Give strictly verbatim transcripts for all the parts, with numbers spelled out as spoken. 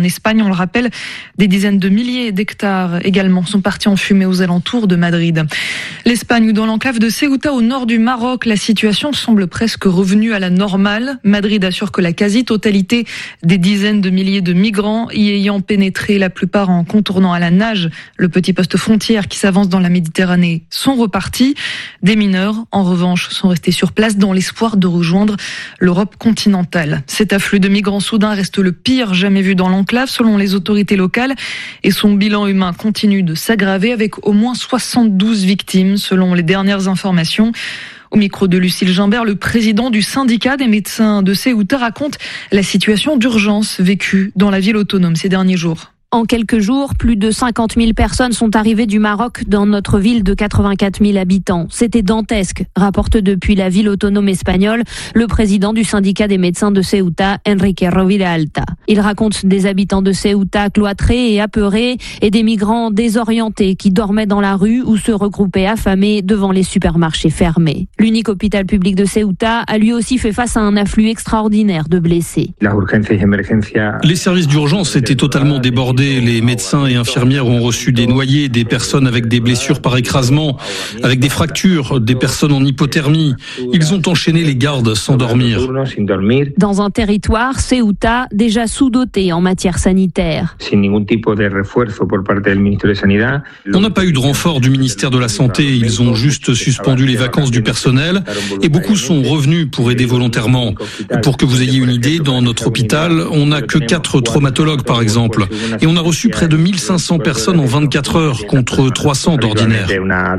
Espagne, on le rappelle. Des dizaines de milliers d'hectares également sont partis en fumée aux alentours de Madrid. L'Espagne, ou dans l'enclave de Ceuta au nord du Maroc, la situation semble presque revenue à la normale. Madrid assure que la quasi-totalité des dizaines de milliers de migrants y ayant pénétré, la plupart en contournant à la nage le petit poste frontière qui s'avance dans la Méditerranée, sont repartis. Des mineurs, en revanche, sont restés sur place dans l'espoir de rejoindre l'Europe continentale. Cet afflux de migrants soudains reste le pire jamais vu dans l'enclave selon les autorités locales et son bilan humain continue de s'aggraver avec au moins soixante-douze victimes selon les dernières informations. Au micro de Lucille Gimbert, le président du syndicat des médecins de Ceuta raconte la situation d'urgence vécue dans la ville autonome ces derniers jours. En quelques jours, plus de cinquante mille personnes sont arrivées du Maroc dans notre ville de quatre-vingt-quatre mille habitants. C'était dantesque, rapporte depuis la ville autonome espagnole le président du syndicat des médecins de Ceuta, Enrique Roviralta. Il raconte des habitants de Ceuta cloîtrés et apeurés et des migrants désorientés qui dormaient dans la rue ou se regroupaient affamés devant les supermarchés fermés. L'unique hôpital public de Ceuta a lui aussi fait face à un afflux extraordinaire de blessés. Les services d'urgence étaient totalement débordés. Les médecins et infirmières ont reçu des noyés, des personnes avec des blessures par écrasement, avec des fractures, des personnes en hypothermie. Ils ont enchaîné les gardes sans dormir. Dans un territoire, Ceuta, déjà sous-doté en matière sanitaire. On n'a pas eu de renfort du ministère de la Santé. Ils ont juste suspendu les vacances du personnel et beaucoup sont revenus pour aider volontairement. Pour que vous ayez une idée, dans notre hôpital, on n'a que quatre traumatologues par exemple. Et on a reçu près de mille cinq cents personnes en vingt-quatre heures contre trois cents d'ordinaire.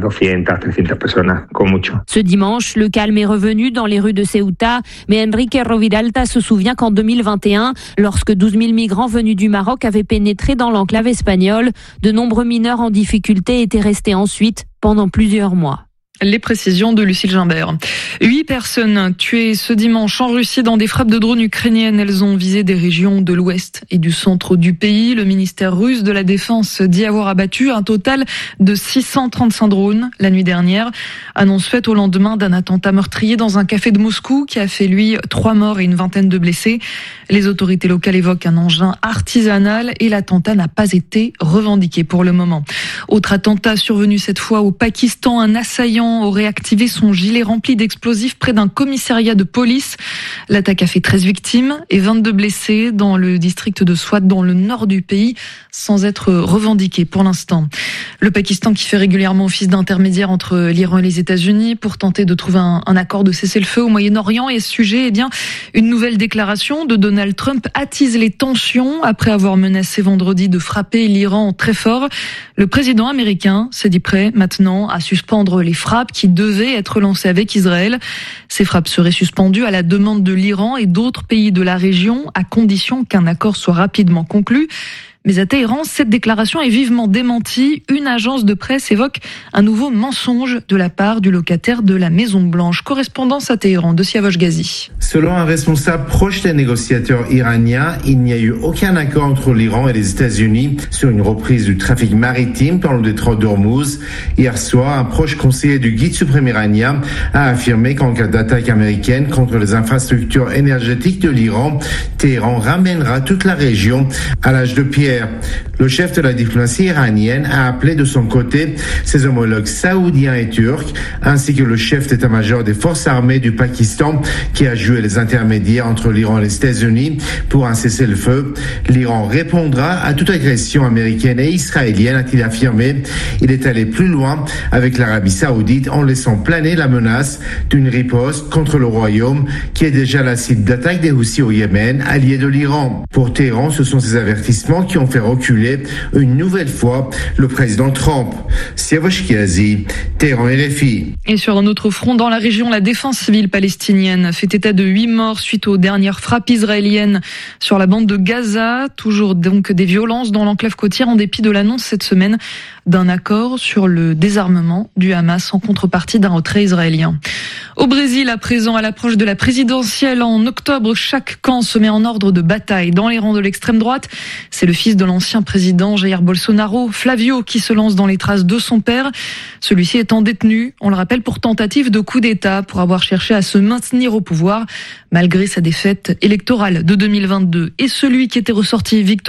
Ce dimanche, le calme est revenu dans les rues de Ceuta, mais Enrique Roviralta se souvient qu'en deux mille vingt et un, lorsque douze mille migrants venus du Maroc avaient pénétré dans l'enclave espagnole, de nombreux mineurs en difficulté étaient restés ensuite pendant plusieurs mois. Les précisions de Lucille Gimbert. Huit personnes tuées ce dimanche en Russie dans des frappes de drones ukrainiennes. Elles ont visé des régions de l'ouest et du centre du pays. Le ministère russe de la Défense dit avoir abattu un total de six cent trente-cinq drones la nuit dernière. Annonce faite au lendemain d'un attentat meurtrier dans un café de Moscou qui a fait, lui, trois morts et une vingtaine de blessés. Les autorités locales évoquent un engin artisanal et l'attentat n'a pas été revendiqué pour le moment. Autre attentat survenu cette fois au Pakistan. Un assaillant aurait activé son gilet rempli d'explosifs près d'un commissariat de police. L'attaque a fait treize victimes et vingt-deux blessés dans le district de Swat, dans le nord du pays, sans être revendiqué pour l'instant. Le Pakistan qui fait régulièrement office d'intermédiaire entre l'Iran et les États-Unis pour tenter de trouver un, un accord de cessez-le-feu au Moyen-Orient. Et ce sujet, eh bien, une nouvelle déclaration de Donald Trump attise les tensions après avoir menacé vendredi de frapper l'Iran très fort. Le président américain s'est dit prêt maintenant à suspendre les frappes qui devaient être lancées avec Israël. Ces frappes seraient suspendues à la demande de l'Iran et d'autres pays de la région à condition qu'un accord soit rapidement conclu. Mais à Téhéran, cette déclaration est vivement démentie. Une agence de presse évoque un nouveau mensonge de la part du locataire de la Maison Blanche. Correspondance à Téhéran de Siavosh Ghazi. Selon un responsable proche des négociateurs iraniens, il n'y a eu aucun accord entre l'Iran et les États-Unis sur une reprise du trafic maritime dans le détroit d'Ormuz. Hier soir, un proche conseiller du guide suprême iranien a affirmé qu'en cas d'attaque américaine contre les infrastructures énergétiques de l'Iran, Téhéran ramènera toute la région à l'âge de pierre. Le chef de la diplomatie iranienne a appelé de son côté ses homologues saoudiens et turcs, ainsi que le chef d'état-major des forces armées du Pakistan, qui a joué les intermédiaires entre l'Iran et les États-Unis pour un cessez-le-feu. L'Iran répondra à toute agression américaine et israélienne, a-t-il affirmé. Il est allé plus loin avec l'Arabie saoudite en laissant planer la menace d'une riposte contre le royaume, qui est déjà la cible d'attaque des Houthis au Yémen, allié de l'Iran. Pour Téhéran, ce sont ces avertissements qui ont fait reculer une nouvelle fois le président Trump. Siavosh Ghazi, Téhéran R F I. Et sur un autre front, dans la région, la défense civile palestinienne fait état de huit morts suite aux dernières frappes israéliennes sur la bande de Gaza. Toujours donc des violences dans l'enclave côtière en dépit de l'annonce cette semaine d'un accord sur le désarmement du Hamas en contrepartie d'un retrait israélien. Au Brésil, à présent, à l'approche de la présidentielle en octobre, chaque camp se met en ordre de bataille. Dans les rangs de l'extrême droite, c'est le fils de l'ancien président Jair Bolsonaro, Flavio, qui se lance dans les traces de son père. Celui-ci étant détenu, on le rappelle, pour tentative de coup d'État, pour avoir cherché à se maintenir au pouvoir malgré sa défaite électorale de deux mille vingt-deux. Et celui qui était ressorti victorieux